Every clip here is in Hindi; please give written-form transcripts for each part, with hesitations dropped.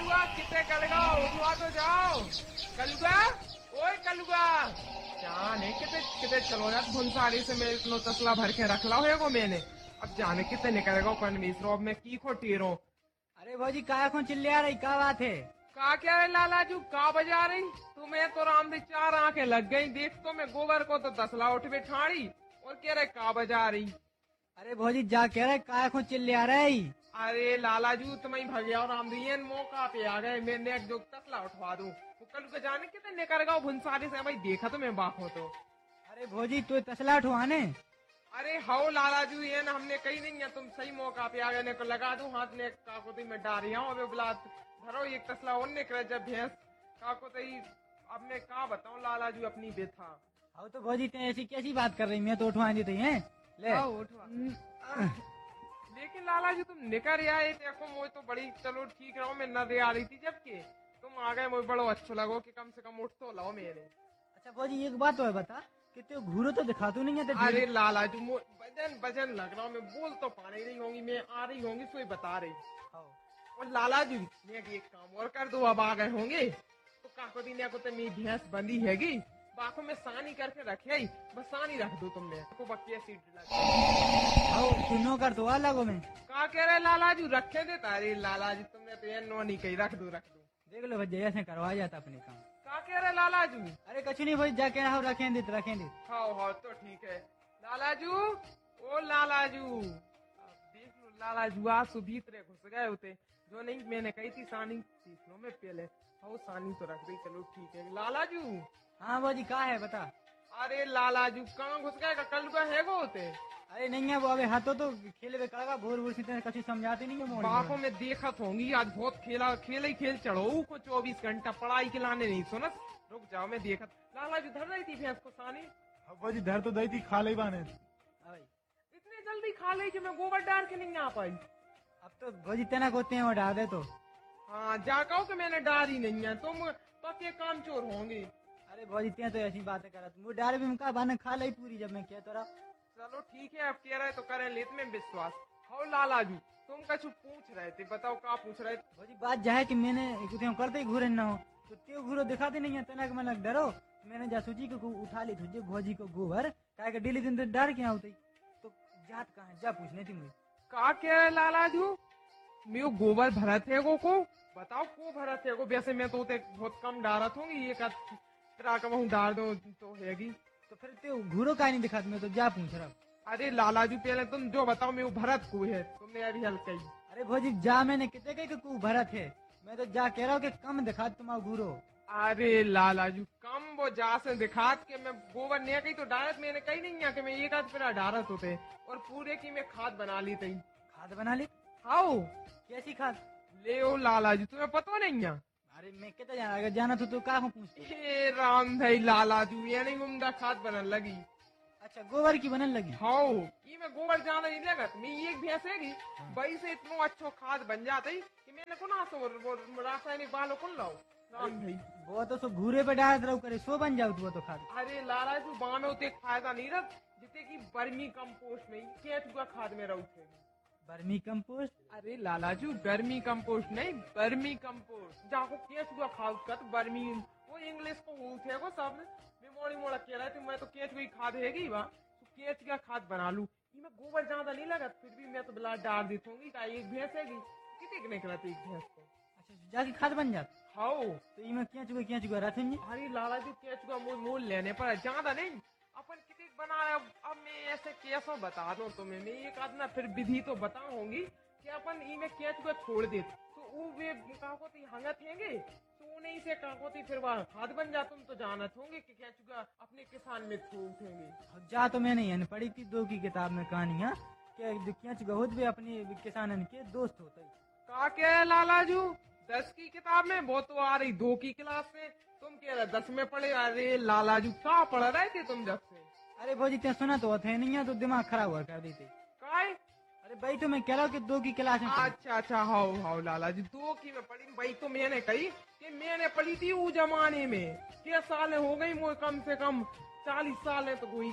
कलुआ कितने कलगा उठवा तो जाओ। कलुआ, ओए कलुआ, जाने कितने कितने चलो यार भुनसारी से मेरे इतना तसला भर के रख ला है मैंने। अब जाने कितने निकलेगा परमेश्वर अब मैं की खो टीरो। अरे भौजी काया कौन चिल्ला रही, क्या बात है? का क्या है लालाजू, का बजा रही तुम्हें तो राम दी चार आंखें लग गई। देख तो मैं गोबर को तो तसला उठ बिठाड़ी और कह रहे का बजा रही। अरे भौजी जा कह रहे काया कौन चिल्ला रही? अरे लालाजू तुम्हें भगया राम दी मौका पे आ गए। मैंने एक जो तसला उठवा दूं वो कल को जाने कितने निकल गया भुनसारी से भाई देखा तो मैं बाखो तो। अरे भौजी तू तसला उठवाने? अरे हाउ लालाजू ये ना हमने कही नहीं है, तुम सही मौका पे आ गए। ने को लगा दूं हाथ ने काकोती में डारी हूँ अबे बुला धरो एक तसला और निकले जब भैंस काकोती। अब मैं कहा बताऊं लालाजू अपनी व्यथा। हाँ तो भौजी ते ऐसी कैसी बात कर रही, मैं तो उठवा देती है ले। उठवा लेकिन लालाजी तुम निकर आए देखो मुझे तो बड़ी चलो ठीक रहो मैं न दे आ रही थी जबकि तुम आ गए मुझे बड़ो अच्छा लगो कि कम से कम उठ तो लाओ मेरे। अच्छा भौजी एक बात तो बता कि तू घूरो तो दिखा तू नहीं है अरे लालाजू वजन वजन लग रहा हूँ मैं बोल तो पा नहीं रही होंगी मैं आ रही होंगी सो बता रही। और लालाजू मैं एक काम और कर दो अब आ गए होंगे तो काको दिन को तो मेरी भैंस बंदी हैगी बाखों में सानी करके रखे बस सानी रख दो तुमने को बक्के सीट सुनो कर तो लगो मैं का कह रहे लालाजू रखे दे। अरे लालाजी तुमने तो ये नो नहीं कही रख दो देख लो भैया ऐसे करवा जाता अपने काम। का कह रहे लालाजू? अरे कुछ नहीं भाई जाके रहो रखें दे हाँ हाँ तो ठीक है लालाजू। ओ लालाजू अब देख लो लालाजू आज सुभीतरे घुस गए होते जो नहीं मैंने कही थी सानी सीख लो मैं पहले। हाँ सानी तो रख दी चलो ठीक है लालाजू। हाँ भौजी कहा है बता। अरे लालाजू कहाँ घुस गए कल का है वो होते? अरे नहीं है वो अबे हाथों तो खेले हुए करेगा भोर भोर से कभी समझाते नहीं है बाखों में देखत होंगी आज बहुत खेला खेल ही खेल चढ़ो को 24 घंटा पढ़ाई के लाने नहीं सुनस। रुक जाओ मैं देखत लालाजू धर रही थी भैंस को सानी। भौजी धर तो दी थी खा ले बाने इतने जल्दी खा ली कि मैं गोबर डाल के नहीं आ पाई। अब तो भौजी तेना होते हैं वो डाल दे तो। हाँ जा कहो कि मैंने डाली नहीं है तुम पक्के काम चोर होंगे। अरे भौजी ते तो ऐसी बातें करा तुम डाल भी मुका बाने खा ली पूरी जब मैं क्या तोरा। चलो ठीक है अब कह रहे तो करें लेत में विश्वास। हो लालाजू तुम कछु पूछ रहे थे बताओ क्या पूछ रहे थे? भौजी बात जाए कि मैंने करते ही घूरे ना हो तो ते घूरो दिखाते नहीं है तना के मन डरो। मैंने जासूजी को उठा ली तुझे भौजी को गोबर काय के डेली दिन तो डर के होती तो जात कहाँ जा पूछने थी मुझे। का कह रहे लालाजू? मैं गोबर भरत है को बताओ को भरत है वैसे मैं तो बहुत कम डारत होंगी एक तरह का वहूँ डार दो तो हैगी तो फिर ते घूरो का नहीं दिखाते मैं तो जा पूछ रहा। अरे लालाजू पहले तुम जो बताओ मैं वो भरत को है तुमने अभी हल कही। अरे भौजी जा मैंने कितने कही को भरत है मैं तो जा कह रहा हूँ कि कम दिखा तुम्हारा घूरो। अरे लालाजू कम वो जा से दिखात के मैं गोबर नहीं कही तो डारत मैंने कही नहीं है कि मैं एक आध फिर डारत होते और पूरे की मैं खाद बना ली थी। खाद बना ली? हाउ कैसी खाद? ले ओ लालाजू तुम्हें पता नहीं है? अरे मैं कितना जाना अगर जाना तो का पूछते राम भाई लालाजू ये नहीं उम्दा खाद बनने लगी। अच्छा गोबर की बनने लगी? हाँ ये मैं गोबर जाना नहीं लगत मैं एक भैंस हैगी वही से इतना अच्छा खाद बन जाती कि मैंने को ना सो रासायनिक बालों को लाओ। राम भाई वो तो घूरे पे डाल रहा करे सो बन जाओ तो खाद। अरे लालाजू बाँ में उतने फायदा नहीं रह जितने की वर्मी कंपोस्ट में केचुआ खाद में रहू। Vermi compost? अरे लालाजू गर्मी कंपोस्ट नहीं वर्मी कंपोस्ट जाको केचुआ खाद का तो वर्मी वो इंग्लिश को होते वो सब मैं मोड़ी मोड़ा कह रहा थी मैं तो केचुआ खाद हैगी वहाँ तो केचुआ खाद बना लूं ये मैं गोबर ज्यादा नहीं लगा फिर भी मैं तो बिला डाल देती हूँ एक भैंस हैगी कितने नहीं कराती एक भैंस को। अच्छा जाके खाद बन जाता? हाँ तो ये क्या चुका रथे। अरे लालाजू केचुआ मोल लेने पर ज्यादा नहीं अपन कितने बना रहे अब मैं ऐसे कैसा बता दूं तुम्हें मैं एक आदमी फिर विधि तो बताऊंगी कि अपन ई में केचुआ छोड़ दे तो वो वे काकोती हंगत हैंगे तो नहीं से काकोती फिर वहाँ खाद बन जा। तुम तो जानत होंगे कि केचुआ अपने किसान में उठेंगे। जा तो मैंने यहाँ पढ़ी थी 2 की किताब में कहानियाँ कि केचुआ खुद भी अपने किसानन के दोस्त होते। का क्या लालाजू 10 की किताब में वो तो आ रही 2 की क्लास में तुम कह रहे 10 में पढ़े। अरे लालाजू क्या पढ़ रहे थे तुम जब से? अरे भौजी ते सुना तो थे नहीं है तो दिमाग खराब हुआ कर देते। काय? अरे भाई तो मैं कह रहा हूँ कि 2 की क्लास में। अच्छा हाउ हाउ लालाजी 2 की में पढ़ी भाई तो मैंने कही कि मैंने पढ़ी थी वो जमाने में क्या साल हो गई मुझे कम से कम 40 साल तो हो ही गई।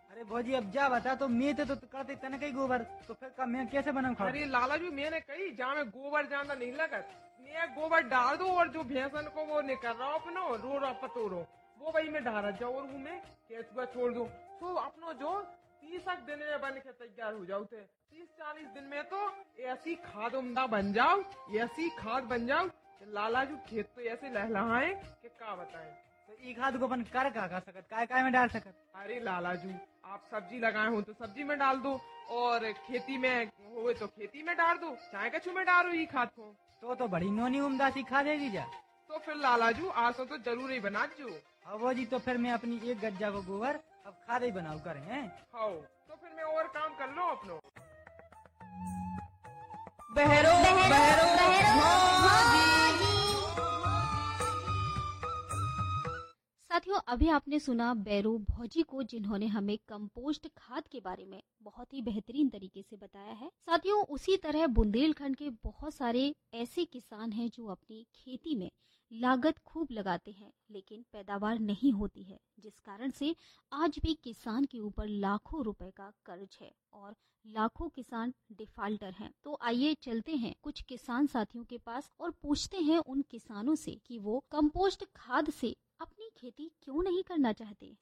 अरे भौजी अब जा बता, तो मैं तो करते तने कई गोबर, तो फिर का मैं कैसे बनाऊं खाद? अरे लालाजू मैंने कही जहाँ में गोबर ज्यादा नहीं लगा, ये गोबर डाल दो और जो भैंसन को वो निकल रहा अपनो रो रहा पतोरो वो वही में डाला जाओ और मैं केचुआ छोड़ दो, तो अपनो जो 30 दिन में बन के तैयार हो जाओ थे। 30-40 दिन में तो ऐसी खाद उम्दा बन जाओ, ऐसी खाद बन जाओ लालाजू खेत तो ऐसे लहलहाए कि क्या बताएं। तो ई खाद को अपन कर का सकत, काय में डाल सकत? अरे लालाजू आप सब्जी लगाए हो तो सब्जी में डाल दो, और खेती में हो तो खेती में डाल दो, चाहे कछु में डालो ये खाद को। तो बड़ी नोनी उम्दा सी खाद है जी जा। तो फिर लालाजू आज तो जरूर ही बना जो। हाँ भौजी, तो फिर मैं अपनी एक गज्जा को गोबर अब खाद ही बनाऊ करें हैं। हाँ तो फिर मैं और काम कर लो अपनो। बहरो बहरो साथियों, अभी आपने सुना बैरू भौजी को, जिन्होंने हमें कंपोस्ट खाद के बारे में बहुत ही बेहतरीन तरीके से बताया है। साथियों, उसी तरह बुंदेलखंड के बहुत सारे ऐसे किसान हैं जो अपनी खेती में लागत खूब लगाते हैं लेकिन पैदावार नहीं होती है, जिस कारण से आज भी किसान के ऊपर लाखों रुपए का कर्ज है और लाखों किसान डिफाल्टर हैं। तो आइए चलते हैं कुछ किसान साथियों के पास और पूछते हैं उन किसानों से कि वो कंपोस्ट खाद से अपनी खेती क्यों नहीं करना चाहते।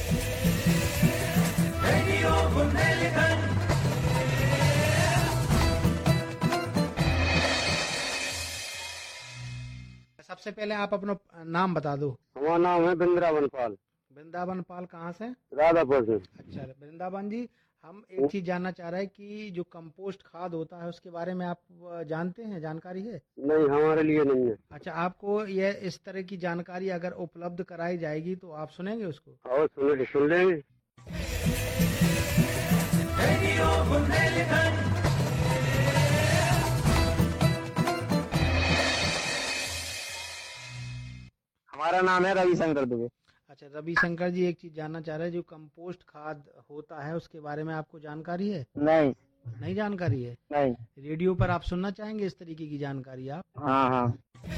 सबसे पहले आप अपना नाम बता दो। हमारा नाम है वृंदावन पाल। वृंदावन पाल कहाँ से? राधापुर से। अच्छा वृंदावन जी, हम एक चीज जानना चाह रहे हैं कि जो कंपोस्ट खाद होता है उसके बारे में आप जानते हैं, जानकारी है? नहीं, हमारे लिए नहीं है। अच्छा, आपको यह इस तरह की जानकारी अगर उपलब्ध कराई जाएगी तो आप सुनेंगे उसको? और सुन लेंगे। हमारा नाम है रविशंकर दुबे। अच्छा रविशंकर जी, एक चीज जानना चाह रहे हैं, जो कंपोस्ट खाद होता है उसके बारे में आपको जानकारी है? नहीं जानकारी है? नहीं। रेडियो पर आप सुनना चाहेंगे इस तरीके की जानकारी आप? हाँ।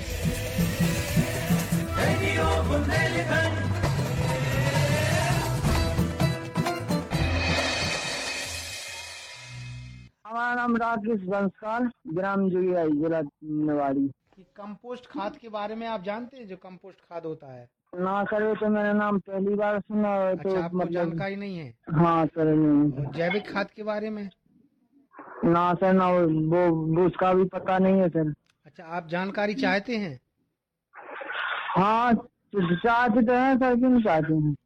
हमारा नाम राकेश बंसकाल, ग्राम जुगिया, जिला निवाड़ी। कि कंपोस्ट खाद के बारे में आप जानते हैं, जो कंपोस्ट खाद होता है? ना सर, तो मैंने नाम पहली बार सुना। तो अच्छा, आपको जानकारी नहीं है? हाँ सर, नहीं। जैविक खाद के बारे में? ना सर, ना वो उसका भी पता नहीं है सर। अच्छा, आप जानकारी चाहते हैं? हाँ चाहते तो हैं सर, क्यों चाहते हैं?